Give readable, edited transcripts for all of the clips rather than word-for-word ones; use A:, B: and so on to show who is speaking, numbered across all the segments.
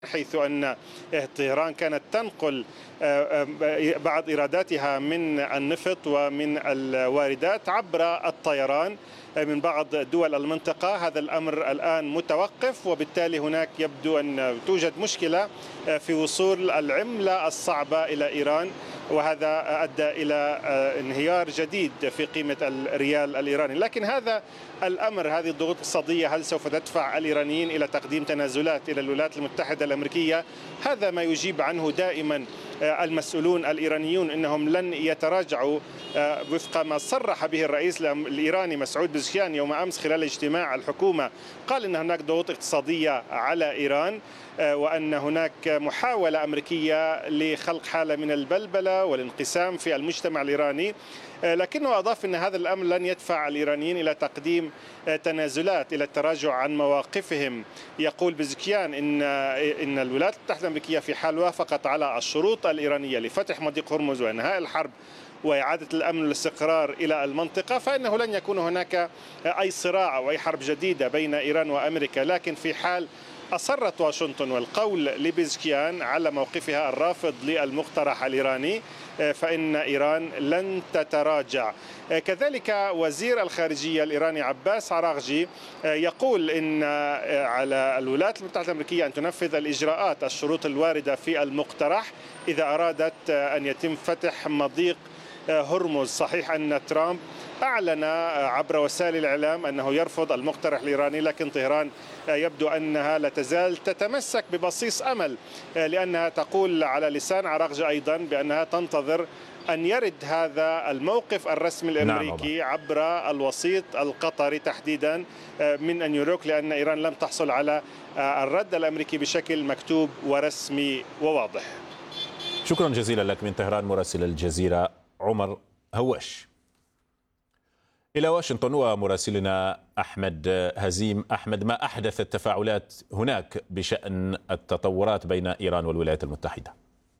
A: حيث أن طهران كانت تنقل بعض إيراداتها من النفط ومن الواردات عبر الطيران من بعض دول المنطقة. هذا الأمر الآن متوقف، وبالتالي هناك يبدو أن توجد مشكلة في وصول العملة الصعبة إلى إيران، وهذا أدى إلى انهيار جديد في قيمة الريال الإيراني. لكن هذا الأمر، هذه الضغوط الاقتصادية، هل سوف تدفع الإيرانيين إلى تقديم تنازلات إلى الولايات المتحدة الأمريكية؟ هذا ما يجيب عنه دائما المسؤولون الإيرانيون، إنهم لن يتراجعوا وفق ما صرح به الرئيس الإيراني مسعود بزكيان يوم أمس خلال اجتماع الحكومة. قال إن هناك ضغوط اقتصادية على إيران، وأن هناك محاولة أمريكية لخلق حالة من البلبلة والانقسام في المجتمع الإيراني، لكنه أضاف أن هذا الأمر لن يدفع الإيرانيين إلى تقديم تنازلات، إلى التراجع عن مواقفهم. يقول بزكيان إن الولايات المتحدة الأمريكية في حال وافقت على الشروط الإيرانية لفتح مضيق هرمز وإنهاء الحرب وإعادة الأمن والاستقرار إلى المنطقة، فإنه لن يكون هناك أي صراع أو أي حرب جديدة بين إيران وأمريكا. لكن في حال أصرت واشنطن والقول لبزكيان على موقفها الرافض للمقترح الإيراني، فإن إيران لن تتراجع. كذلك وزير الخارجية الإيراني عباس عراغجي يقول إن على الولايات المتحدة الأمريكية أن تنفذ الإجراءات الشروط الواردة في المقترح إذا أرادت أن يتم فتح مضيق هرمز. صحيح أن ترامب أعلن عبر وسائل الإعلام أنه يرفض المقترح الإيراني، لكن طهران يبدو أنها لا تزال تتمسك ببصيص أمل، لأنها تقول على لسان عراغجي أيضا بأنها تنتظر أن يرد هذا الموقف الرسمي الأمريكي عبر الوسيط القطري تحديدا من نيويورك، لأن إيران لم تحصل على الرد الأمريكي بشكل مكتوب ورسمي وواضح.
B: شكرا جزيلا لك من طهران مراسل الجزيرة عمر هواش. إلى واشنطن ومراسلنا أحمد هزيم. أحمد، ما أحدث التفاعلات هناك بشأن التطورات بين إيران والولايات المتحدة؟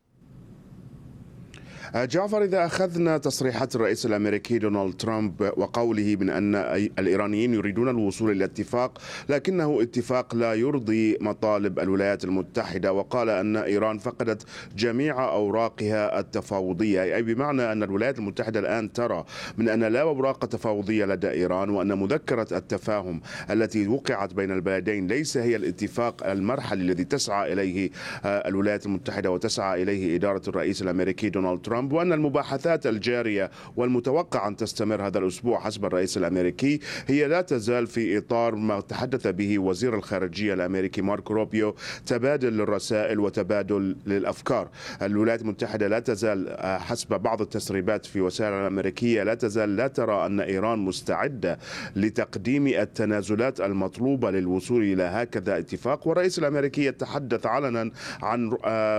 C: جعفر، إذا أخذنا تصريحات الرئيس الأمريكي دونالد ترامب وقوله من أن الإيرانيين يريدون الوصول إلى اتفاق، لكنه اتفاق لا يرضي مطالب الولايات المتحدة، وقال أن إيران فقدت جميع أوراقها التفاوضية، أي بمعنى أن الولايات المتحدة الآن ترى من أن لا أوراق تفاوضية لدى إيران، وأن مذكرة التفاهم التي وقعت بين البلدين ليس هي الاتفاق المرحلي الذي تسعى إليه الولايات المتحدة وتسعى إليه إدارة الرئيس الأمريكي دونالد ترامب، وأن المباحثات الجارية والمتوقع أن تستمر هذا الأسبوع حسب الرئيس الأمريكي هي لا تزال في إطار ما تحدث به وزير الخارجية الأمريكي ماركو روبيو، تبادل للرسائل وتبادل للأفكار. الولايات المتحدة لا تزال حسب بعض التسريبات في وسائل الأمريكية لا ترى أن إيران مستعدة لتقديم التنازلات المطلوبة للوصول إلى هكذا اتفاق، والرئيس الأمريكي يتحدث علنا عن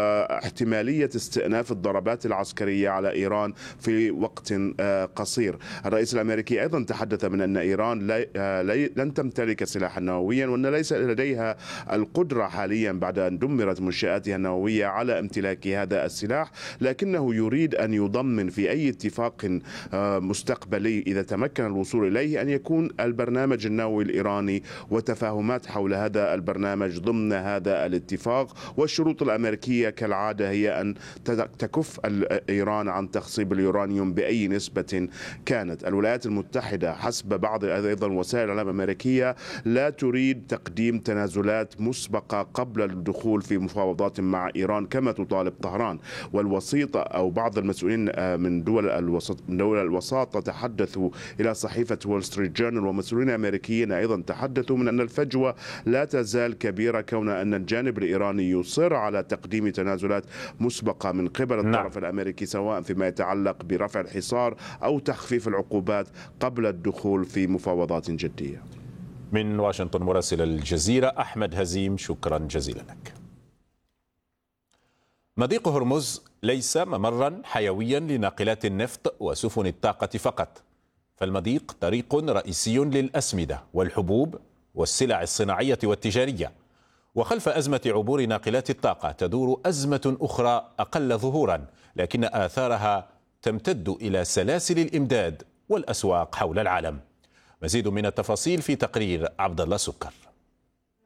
C: احتمالية استئناف الضربات العسكرية على إيران في وقت قصير. الرئيس الأمريكي أيضا تحدث من أن إيران لن تمتلك سلاحا نوويا، وأن ليس لديها القدرة حاليا بعد أن دمرت منشآتها النووية على امتلاك هذا السلاح، لكنه يريد أن يضمن في أي اتفاق مستقبلي إذا تمكن الوصول إليه أن يكون البرنامج النووي الإيراني وتفاهمات حول هذا البرنامج ضمن هذا الاتفاق. والشروط الأمريكية كالعادة هي أن تكف إيران عن تخصيب اليورانيوم بأي نسبة كانت. الولايات المتحدة حسب بعض أيضا وسائل الإعلام الأمريكية لا تريد تقديم تنازلات مسبقة قبل الدخول في مفاوضات مع إيران كما تطالب طهران. والوسيطة أو بعض المسؤولين من دول الوساطة تحدثوا إلى صحيفة وول ستريت جورنال، ومسؤولين أمريكيين أيضا تحدثوا من أن الفجوة لا تزال كبيرة، كون أن الجانب الإيراني يصر على تقديم تنازلات مسبقة من قبل الطرف الأمريكي، سواء فيما يتعلق برفع الحصار أو تخفيف العقوبات قبل الدخول في مفاوضات جدية.
B: من واشنطن مراسل الجزيرة أحمد هزيم، شكرا جزيلا لك. مضيق هرمز ليس ممرا حيويا لناقلات النفط وسفن الطاقة فقط، فالمضيق طريق رئيسي للأسمدة والحبوب والسلع الصناعية والتجارية. وخلف أزمة عبور ناقلات الطاقة تدور أزمة أخرى أقل ظهورا، لكن آثارها تمتد إلى سلاسل الإمداد والأسواق حول العالم. مزيد من التفاصيل في تقرير عبد الله سكر.